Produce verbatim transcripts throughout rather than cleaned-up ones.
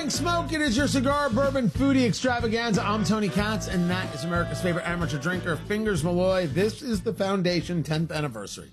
Dank Smoke. It is your cigar bourbon foodie extravaganza. I'm Tony Katz, and that is America's favorite amateur drinker, Fingers Malloy. This is the Foundation tenth anniversary.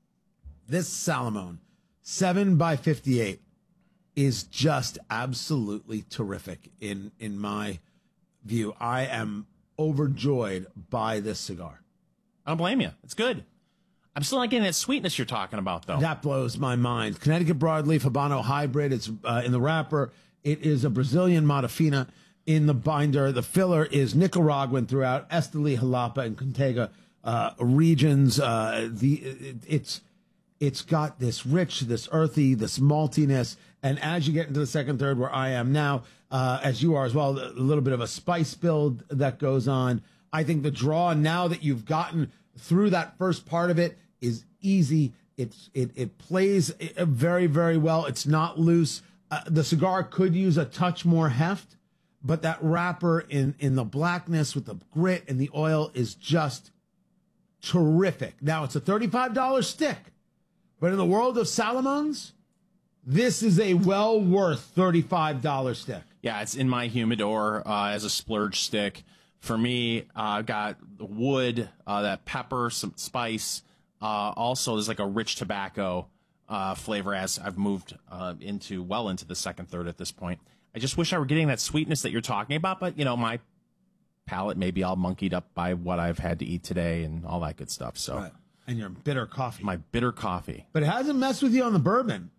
This Salamone seven by fifty-eight is just absolutely terrific in, in my view. I am overjoyed by this cigar. I don't blame you. It's good. I'm still not getting that sweetness you're talking about, though. That blows my mind. Connecticut Broadleaf Habano Hybrid. It's uh, in the wrapper. It is a Brazilian Matafina in the binder. The filler is Nicaraguan throughout Esteli, Jalapa, and Contega uh, regions. Uh, the it, it's it's got this rich, this earthy, this maltiness, and as you get into the second third, where I am now, uh, as you are as well, a little bit of a spice build that goes on. I think the draw, now that you've gotten through that first part of it, is easy. It's it it plays very, very well. It's not loose. Uh, the cigar could use a touch more heft, but that wrapper in in the blackness with the grit and the oil is just terrific. Now, it's a thirty-five dollars stick, but in the world of Salamones, this is a well worth thirty-five dollars stick. Yeah, it's in my humidor uh, as a splurge stick. For me, uh, I've got the wood, uh, that pepper, some spice. Uh, also, there's like a rich tobacco uh, flavor as I've moved uh, into well into the second third at this point. I just wish I were getting that sweetness that you're talking about, but, you know, my palate may be all monkeyed up by what I've had to eat today and all that good stuff. So, Right. And your bitter coffee. My bitter coffee. But it hasn't messed with you on the bourbon.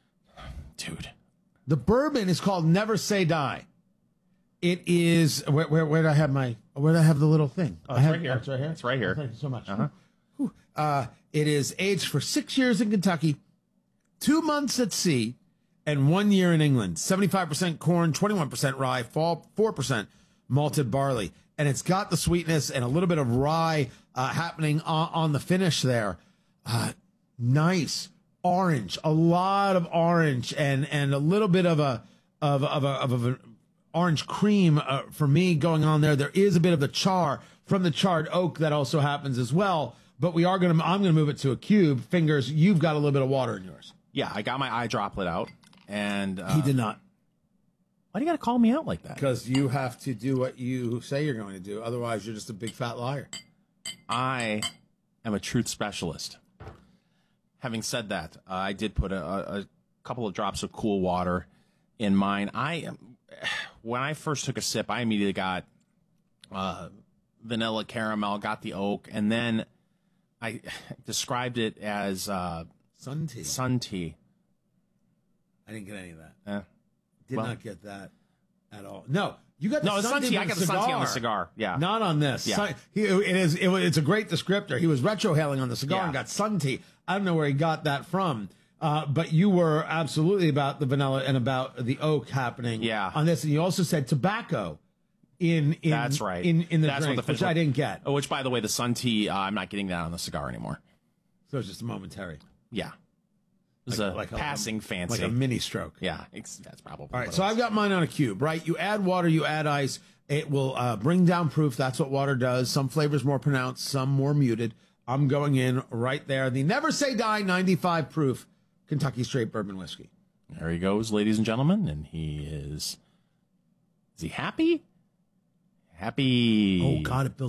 Dude. The bourbon is called Never Say Die. It is, where, where, where did I have my, where did I have the little thing? Oh, I it's have, right here. Oh, it's right here? It's right here. Oh, thank you so much. Uh-huh. Whew. Uh, it is aged for six years in Kentucky, two months at sea, and one year in England. seventy-five percent corn, twenty-one percent rye, four percent malted barley. And it's got the sweetness and a little bit of rye uh, happening on, on the finish there. Uh, nice orange, a lot of orange, and, and a little bit of a, of, of a, of a, orange cream uh, for me going on there. There is a bit of the char from the charred oak that also happens as well. But we are going to, I'm going to move it to a cube. Fingers, you've got a little bit of water in yours. Yeah, I got my eye droplet out. And uh, He did not. Why do you got to call me out like that? Because you have to do what you say you're going to do. Otherwise, you're just a big fat liar. I am a truth specialist. Having said that, uh, I did put a, a couple of drops of cool water in mine. I when I first took a sip, I immediately got uh, vanilla caramel, got the oak, and then I described it as uh, Sun tea. Sun tea. I didn't get any of that. Eh. Did well, not get that at all. No, you got the no, sun, sun tea. tea. on I got the the sun tea cigar. on the cigar. Yeah, not on this. Yeah. Sun, he, it is. It, was- it's a great descriptor. He was retrohaling on the cigar Yeah. and got sun tea. I don't know where he got that from. Uh, but you were absolutely about the vanilla and about the oak happening. Yeah. On this, and you also said tobacco. In, in that's right. In in the that's drink, what the which I didn't get. Oh, which, by the way, the sun tea. Uh, I'm not getting that on the cigar anymore. So it's just a momentary. Yeah, it was Like- a like a- passing fancy, like a mini stroke. Yeah, it's, that's probably. All right, what so it I've is. got mine on a cube, right? You add water, you add ice. It will uh, bring down proof. That's what water does. Some flavors more pronounced, some more muted. I'm going in right there. The Never Say Die ninety-five proof Kentucky Straight Bourbon Whiskey. There he goes, ladies and gentlemen, and he is. Is he happy? Happy. Oh, God, it built